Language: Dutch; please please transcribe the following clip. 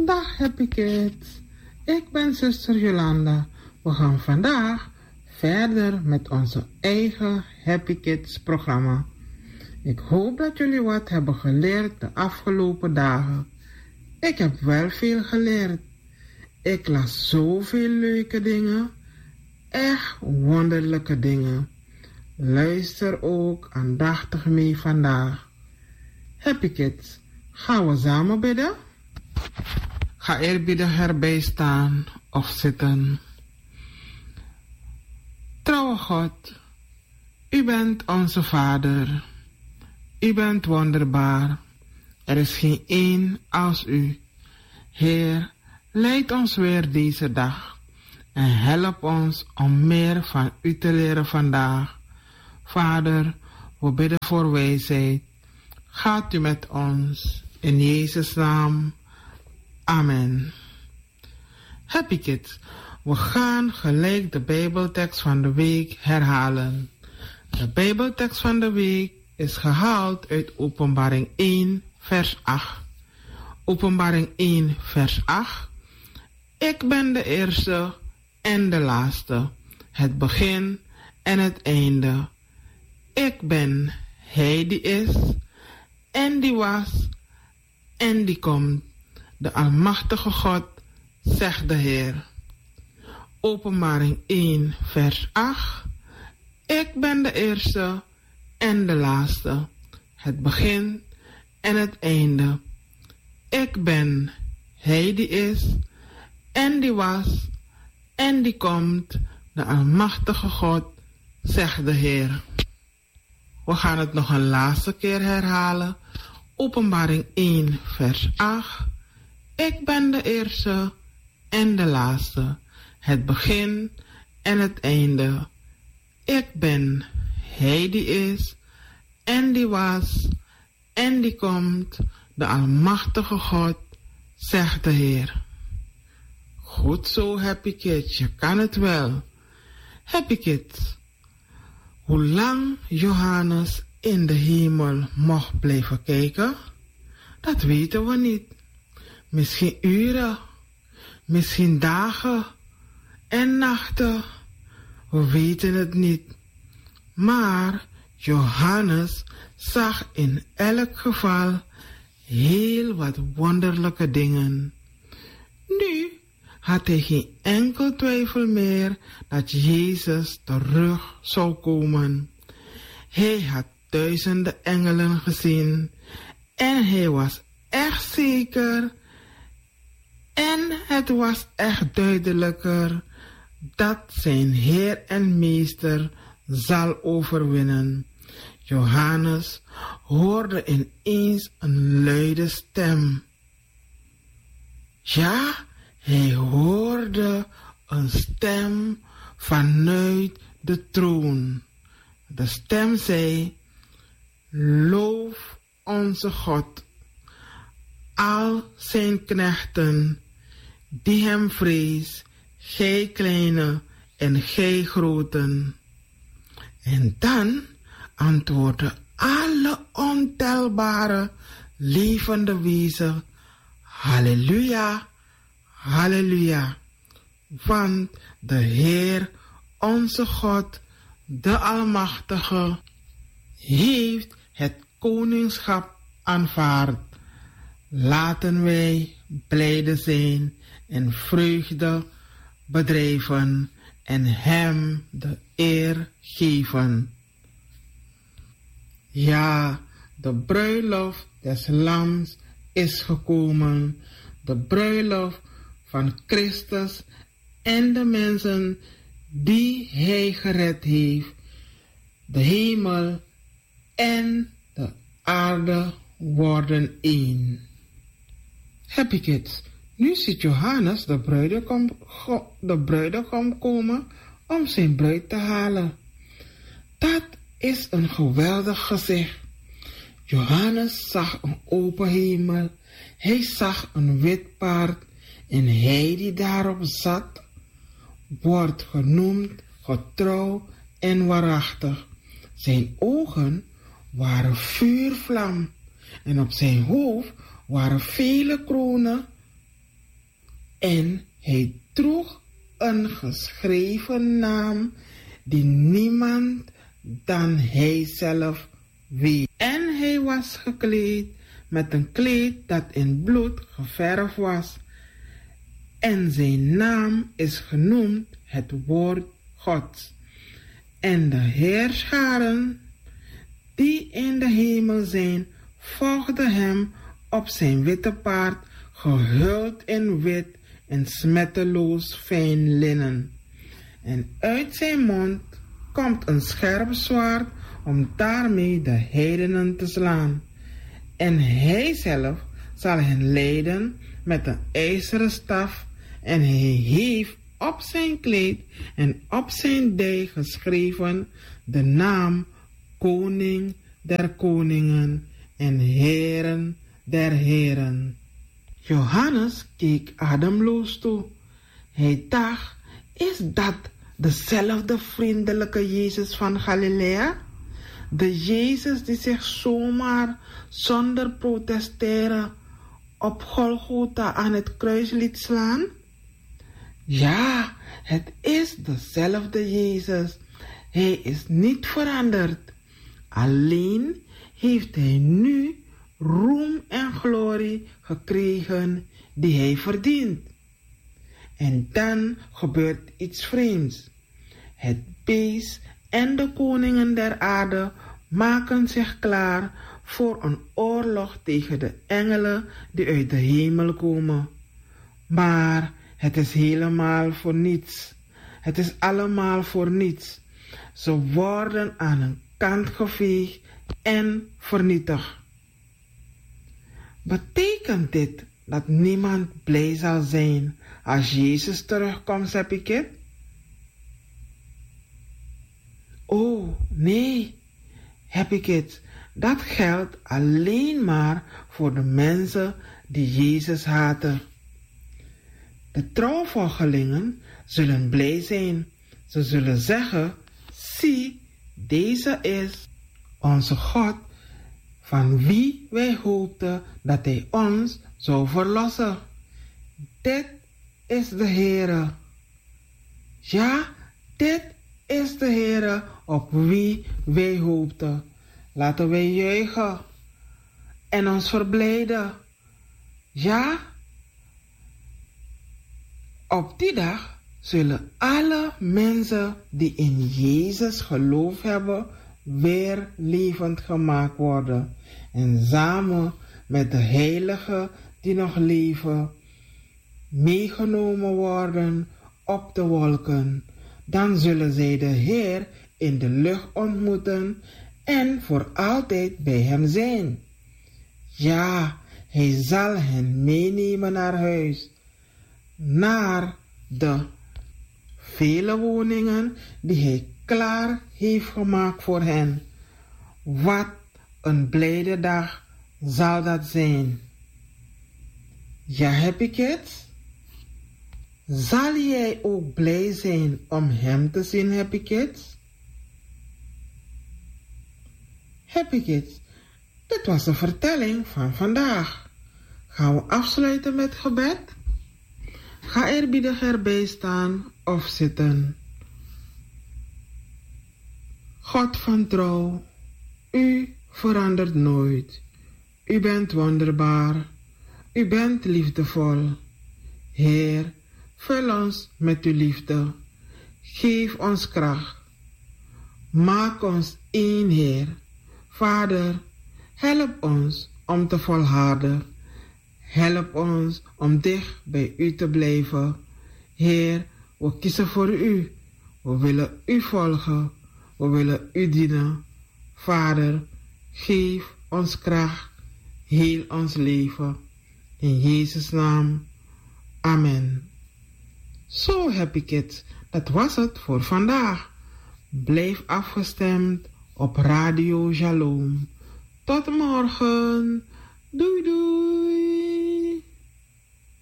Dag Happy Kids, ik ben zuster Jolanda. We gaan vandaag verder met onze eigen Happy Kids programma. Ik hoop dat jullie wat hebben geleerd de afgelopen dagen. Ik heb wel veel geleerd. Ik las zoveel leuke dingen, echt wonderlijke dingen. Luister ook aandachtig mee vandaag. Happy Kids, gaan we samen bidden? Ga eerbiedig erbij staan of zitten. Trouwe God, u bent onze Vader. U bent wonderbaar. Er is geen één als u. Heer, leid ons weer deze dag en help ons om meer van u te leren vandaag. Vader, we bidden voor wijsheid. Gaat u met ons. In Jezus' naam. Amen. Happy Kids, we gaan gelijk de Bijbeltekst van de week herhalen. De Bijbeltekst van de week is gehaald uit Openbaring 1, vers 8. Openbaring 1, vers 8. Ik ben de eerste en de laatste, het begin en het einde. Ik ben Hij die is en die was en die komt, de Almachtige God, zegt de Heer. Openbaring 1, vers 8. Ik ben de eerste en de laatste, het begin en het einde. Ik ben Hij die is en die was en die komt, de Almachtige God, zegt de Heer. We gaan het nog een laatste keer herhalen. Openbaring 1, vers 8. Ik ben de eerste en de laatste, het begin en het einde. Ik ben Hij die is en die was en die komt, de Almachtige God, zegt de Heer. Goed zo, Happy Kids, je kan het wel. Happy Kids, hoe lang Johannes in de hemel mocht blijven kijken, dat weten we niet. Misschien uren, misschien dagen en nachten, we weten het niet. Maar Johannes zag in elk geval heel wat wonderlijke dingen. Nu had hij geen enkel twijfel meer dat Jezus terug zou komen. Hij had duizenden engelen gezien en hij was echt zeker en het was echt duidelijker dat zijn Heer en Meester zal overwinnen. Johannes hoorde ineens een luide stem. Ja, hij hoorde een stem vanuit de troon. De stem zei: loof onze God, al zijn knechten die hem vrees, gij kleine en gij groten. En dan antwoordden alle ontelbare levende wezens: halleluja, halleluja. Want de Heer, onze God, de Almachtige, heeft het koningschap aanvaard. Laten wij blijde zijn en vreugde bedrijven en hem de eer geven. Ja, de bruiloft des Lams is gekomen. De bruiloft van Christus en de mensen die Hij gered heeft. De hemel en de aarde worden één. Happy Kids, nu ziet Johannes de bruidegom komen om zijn bruid te halen. Dat is een geweldig gezicht. Johannes zag een open hemel. Hij zag een wit paard en hij die daarop zat, wordt genoemd getrouw en waarachtig. Zijn ogen waren vuurvlam en op zijn hoofd waren vele kronen En hij droeg een geschreven naam die niemand dan hij zelf weet. En hij was gekleed met een kleed dat in bloed geverfd was. En zijn naam is genoemd het woord Gods. En de heerscharen die in de hemel zijn, volgden hem op zijn witte paard, gehuld in wit en smetteloos fijn linnen. En uit zijn mond komt een scherp zwaard om daarmee de heidenen te slaan. En hij zelf zal hen leiden met een ijzeren staf, en hij heeft op zijn kleed en op zijn dij geschreven de naam Koning der Koningen en Heren der Heren. Johannes keek ademloos toe. Hij dacht, is dat dezelfde vriendelijke Jezus van Galilea? De Jezus die zich zomaar zonder protesteren op Golgotha aan het kruis liet slaan? Ja, het is dezelfde Jezus. Hij is niet veranderd. Alleen heeft hij nu roem en glorie gekregen die hij verdient. En dan gebeurt iets vreemds. Het beest en de koningen der aarde maken zich klaar voor een oorlog tegen de engelen die uit de hemel komen. Maar het is helemaal voor niets. Het is allemaal voor niets. Ze worden aan een kant geveegd en vernietigd. Betekent dit dat niemand blij zal zijn als Jezus terugkomt, Sepikit? Oh, nee, Sepikit, dat geldt alleen maar voor de mensen die Jezus haten. De trouwvolgelingen zullen blij zijn. Ze zullen zeggen, zie, deze is onze God, van wie wij hoopten dat hij ons zou verlossen. Dit is de Heere. Ja, dit is de Heere op wie wij hoopten. Laten wij juichen en ons verblijden. Ja, op die dag zullen alle mensen die in Jezus geloof hebben weer levend gemaakt worden. En samen met de heiligen die nog leven, meegenomen worden op de wolken. Dan zullen zij de Heer in de lucht ontmoeten en voor altijd bij hem zijn. Ja, hij zal hen meenemen naar huis, naar de vele woningen die hij klaar heeft gemaakt voor hen. Wat een blijde dag zal dat zijn. Ja, Happy Kids? Zal jij ook blij zijn om hem te zien, Happy Kids? Happy Kids, dit was de vertelling van vandaag. Gaan we afsluiten met gebed? Ga eerbiedig erbij staan of zitten. God van trouw, u verandert nooit. U bent wonderbaar. U bent liefdevol. Heer, vul ons met uw liefde. Geef ons kracht. Maak ons één, Heer. Vader, help ons om te volharden. Help ons om dicht bij u te blijven. Heer, we kiezen voor u. We willen u volgen. We willen u dienen. Vader, geef ons kracht. Heel ons leven. In Jezus' naam. Amen. Zo, Happy Kids, dat was het voor vandaag. Blijf afgestemd op Radio Shalom. Tot morgen. Doei doei.